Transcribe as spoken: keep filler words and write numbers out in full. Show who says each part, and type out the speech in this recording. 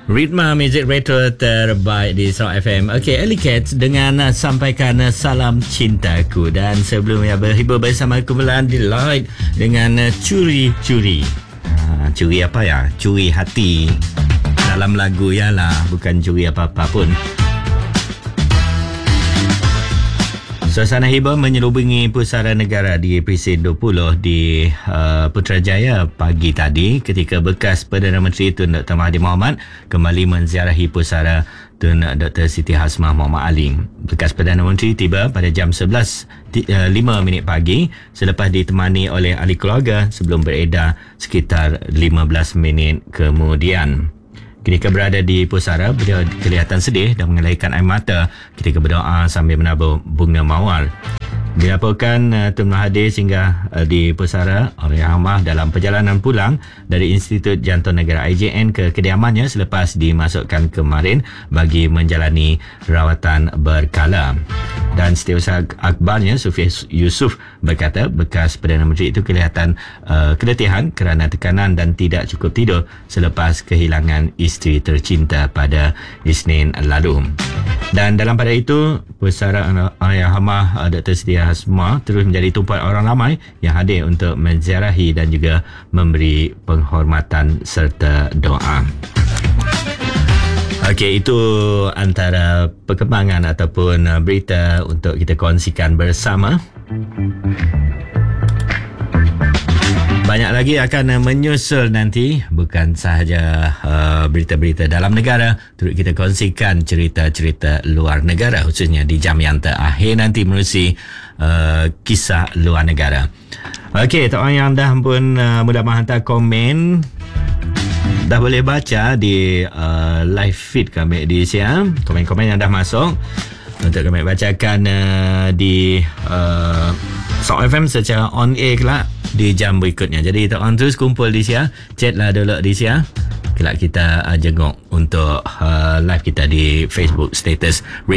Speaker 1: Ritma Music Retro terbaik di Sound F M. Okey, Ellie Cats dengan uh, sampaikan uh, salam cintaku. Dan sebelumnya berhibur bersama kumpulan Delight dengan uh, curi-curi. Uh, curi apa ya? Curi hati. Dalam lagu ya lah, bukan curi apa-apa pun. Suasana hibur menyelubungi pusara negara di Presiden dua puluh di uh, Putrajaya pagi tadi ketika bekas Perdana Menteri Tun Doktor Mahathir Mohamad kembali menziarahi pusara Tun Doktor Siti Hasmah Mohamad Ali. Bekas Perdana Menteri tiba pada jam sebelas lima minit pagi selepas ditemani oleh ahli keluarga sebelum beredar sekitar lima belas minit kemudian. Ketika berada di pusara, beliau kelihatan sedih dan mengalirkan air mata ketika berdoa sambil menabur bunga mawar. Dilaporkan uh, Tun Mahathir singgah uh, di pusara oleh Hamah dalam perjalanan pulang dari Institut Jantung Negara I J N ke kediamannya selepas dimasukkan kemarin bagi menjalani rawatan berkala. Dan setiausaha akhbarnya Sufi Yusof berkata bekas Perdana Menteri itu kelihatan uh, keletihan kerana tekanan dan tidak cukup tidur selepas kehilangan isteri tercinta pada Isnin lalu. Dan dalam pada itu, pusara Ayah Hamah uh, Doktor Siti Hasmah terus menjadi tumpuan orang ramai yang hadir untuk menziarahi dan juga memberi penghormatan serta doa. Okey, itu antara perkembangan ataupun uh, berita untuk kita kongsikan bersama. Banyak lagi akan uh, menyusul nanti, bukan sahaja uh, berita-berita dalam negara, turut kita kongsikan cerita-cerita luar negara khususnya di jam yang terakhir nanti menerusi uh, kisah luar negara. Okey, tak orang yang dah pun uh, mudah menghantar komen dah boleh baca di uh, live feed kami di siang. Komen-komen yang dah masuk untuk kami bacakan uh, di uh, Sound F M secara on air kelak di jam berikutnya. Jadi tak orang terus kumpul di siang, chatlah dulu di siang. Kelak kita uh, jenguk untuk uh, live kita di Facebook status